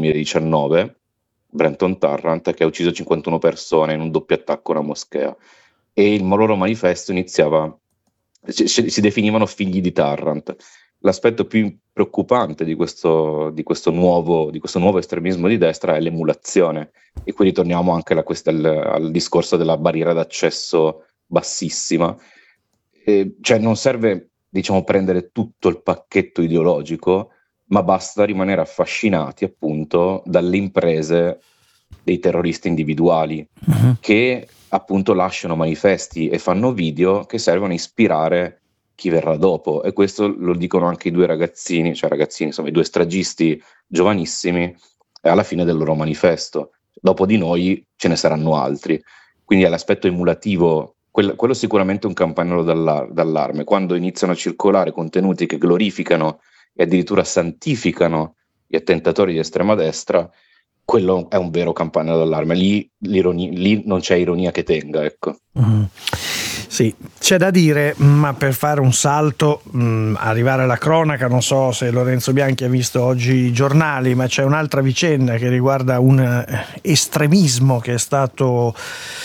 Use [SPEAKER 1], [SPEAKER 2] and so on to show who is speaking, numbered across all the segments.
[SPEAKER 1] 2019, Brenton Tarrant, che ha ucciso 51 persone in un doppio attacco a una moschea, e il loro manifesto iniziava, si definivano figli di Tarrant. L'aspetto più preoccupante di questo nuovo estremismo di destra è l'emulazione, e qui ritorniamo anche al discorso della barriera d'accesso bassissima. Cioè non serve, diciamo, prendere tutto il pacchetto ideologico, ma basta rimanere affascinati appunto dalle imprese dei terroristi individuali che appunto lasciano manifesti e fanno video che servono a ispirare chi verrà dopo, e questo lo dicono anche i due ragazzini, cioè ragazzini, insomma i due stragisti giovanissimi alla fine del loro manifesto. Dopo di noi ce ne saranno altri, quindi è l'aspetto emulativo, quello sicuramente è un campanello d'allarme, quando iniziano a circolare contenuti che glorificano e addirittura santificano gli attentatori di estrema destra. Quello è un vero campanello d'allarme, lì non c'è ironia che tenga, ecco.
[SPEAKER 2] Sì, c'è da dire, ma per fare un salto, arrivare alla cronaca, non so se Lorenzo Bianchi ha visto oggi i giornali, ma c'è un'altra vicenda che riguarda un estremismo che è stato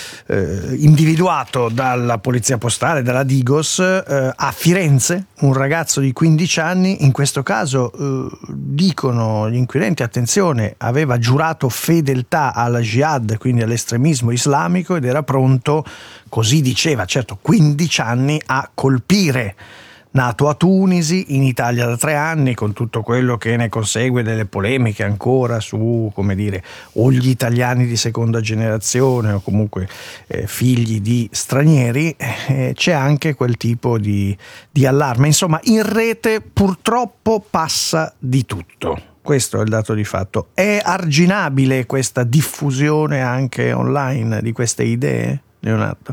[SPEAKER 2] individuato dalla polizia postale, dalla Digos, a Firenze, un ragazzo di 15 anni, in questo caso dicono gli inquirenti, attenzione, aveva giurato fedeltà alla jihad, quindi all'estremismo islamico, ed era pronto, così diceva, certo 15 anni, a colpire. Nato a Tunisi, in Italia da 3 anni, con tutto quello che ne consegue, delle polemiche ancora su, come dire, o gli italiani di seconda generazione o comunque figli di stranieri, c'è anche quel tipo di allarme. Insomma, in rete purtroppo passa di tutto. Questo è il dato di fatto. È arginabile questa diffusione anche online di queste idee, Leonardo?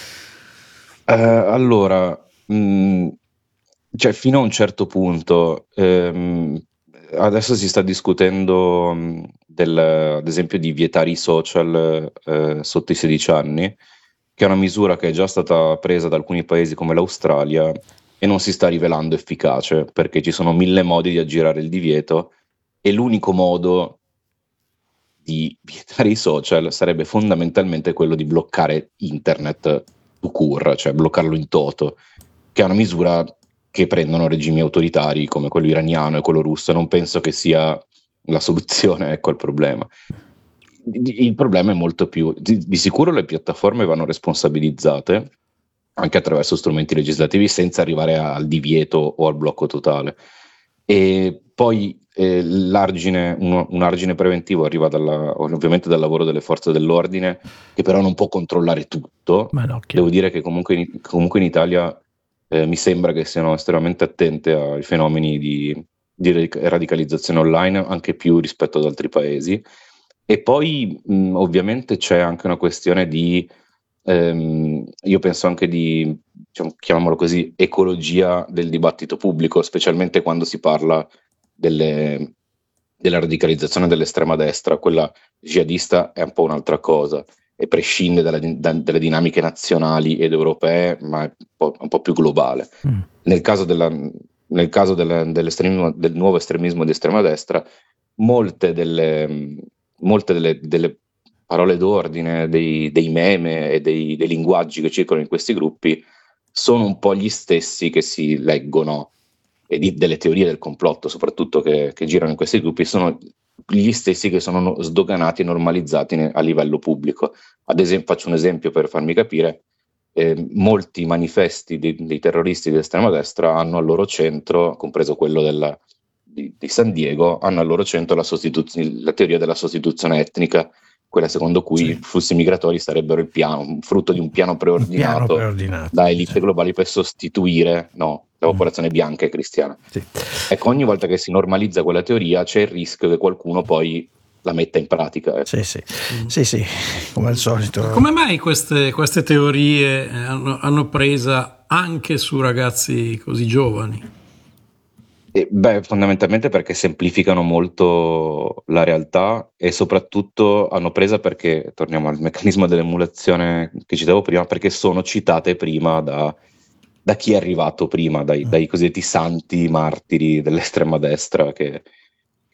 [SPEAKER 1] Allora, cioè fino a un certo punto, adesso si sta discutendo ad esempio di vietare i social sotto i 16 anni, che è una misura che è già stata presa da alcuni paesi come l'Australia e non si sta rivelando efficace, perché ci sono 1000 modi di aggirare il divieto, e l'unico modo di vietare i social sarebbe fondamentalmente quello di bloccare internet tout court, cioè bloccarlo in toto, che è una misura che prendono regimi autoritari come quello iraniano e quello russo. Non penso che sia la soluzione, ecco, al problema. Il problema è molto più, di sicuro le piattaforme vanno responsabilizzate anche attraverso strumenti legislativi, senza arrivare al divieto o al blocco totale. E poi un argine preventivo arriva ovviamente dal lavoro delle forze dell'ordine, che però non può controllare tutto. Devo dire che comunque in Italia mi sembra che siano estremamente attente ai fenomeni di radicalizzazione online, anche più rispetto ad altri paesi. E poi ovviamente c'è anche una questione io penso anche di, diciamo, chiamiamolo così, ecologia del dibattito pubblico, specialmente quando si parla della radicalizzazione dell'estrema destra. Quella jihadista è un po' un'altra cosa e prescinde dalle dinamiche nazionali ed europee, ma è un po' più globale. Nel caso dell'estremismo, del nuovo estremismo di estrema destra, molte delle parole d'ordine, dei meme e dei linguaggi che circolano in questi gruppi sono un po' gli stessi che si leggono, e delle teorie del complotto soprattutto che girano in questi gruppi sono gli stessi che sono sdoganati e normalizzati a livello pubblico. Ad esempio, faccio un esempio per farmi capire: molti manifesti dei terroristi di estrema destra hanno al loro centro, compreso quello di San Diego, hanno al loro centro la teoria della sostituzione etnica, quella secondo cui i flussi migratori sarebbero frutto di un piano preordinato da elite globali per sostituire la popolazione bianca e cristiana.
[SPEAKER 2] Sì.
[SPEAKER 1] Ecco, ogni volta che si normalizza quella teoria c'è il rischio che qualcuno poi la metta in pratica.
[SPEAKER 2] Sì, come al solito.
[SPEAKER 3] Come mai queste teorie hanno presa anche su ragazzi così giovani?
[SPEAKER 1] Fondamentalmente perché semplificano molto la realtà, e soprattutto hanno presa perché, torniamo al meccanismo dell'emulazione che citavo prima, perché sono citate prima da chi è arrivato prima, dai cosiddetti santi martiri dell'estrema destra che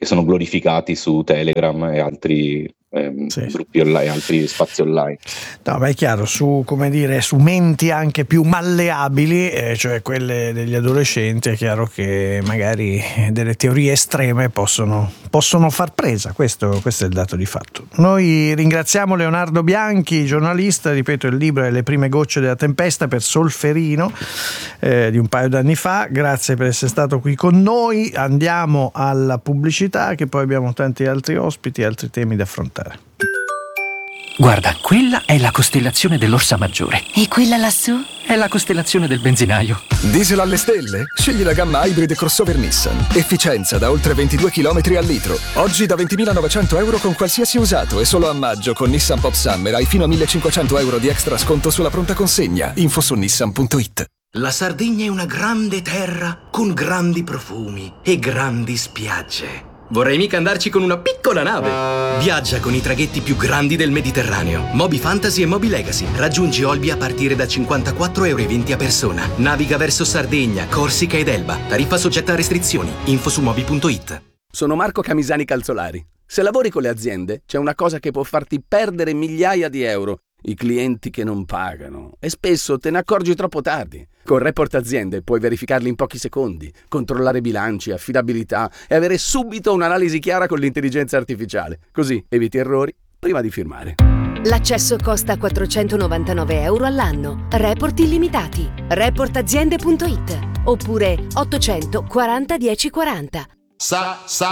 [SPEAKER 1] che sono glorificati su Telegram e altri gruppi online, altri spazi online.
[SPEAKER 2] No, ma è chiaro, su menti anche più malleabili, cioè quelle degli adolescenti, è chiaro che magari delle teorie estreme possono far presa, questo è il dato di fatto. Noi ringraziamo Leonardo Bianchi, giornalista, ripeto, il libro è Le prime gocce della tempesta per Solferino, di un paio d'anni fa. Grazie per essere stato qui con noi. Andiamo alla pubblicità, che poi abbiamo tanti altri ospiti e altri temi da affrontare.
[SPEAKER 4] Guarda, quella è la costellazione dell'Orsa Maggiore.
[SPEAKER 5] E quella lassù?
[SPEAKER 4] È la costellazione del benzinaio.
[SPEAKER 6] Diesel alle stelle? Scegli la gamma Hybrid crossover Nissan. Efficienza da oltre 22 km al litro. Oggi da 20.900 euro con qualsiasi usato, e solo a maggio con Nissan Pop Summer hai fino a 1.500 euro di extra sconto sulla pronta consegna. Info su nissan.it.
[SPEAKER 7] La Sardegna è una grande terra con grandi profumi e grandi spiagge. Vorrei mica andarci con una piccola nave. Viaggia con i traghetti più grandi del Mediterraneo. Moby Fantasy e Moby Legacy. Raggiungi Olbia a partire da 54,20 € a persona. Naviga verso Sardegna, Corsica ed Elba. Tariffa soggetta a restrizioni. Info su moby.it.
[SPEAKER 8] Sono Marco Camisani Calzolari. Se lavori con le aziende, c'è una cosa che può farti perdere migliaia di euro: i clienti che non pagano. E spesso te ne accorgi troppo tardi. Con Report Aziende puoi verificarli in pochi secondi, controllare bilanci, affidabilità e avere subito un'analisi chiara con l'intelligenza artificiale. Così eviti errori prima di firmare.
[SPEAKER 5] L'accesso costa 499 euro all'anno. Report illimitati. Reportaziende.it oppure 840 1040.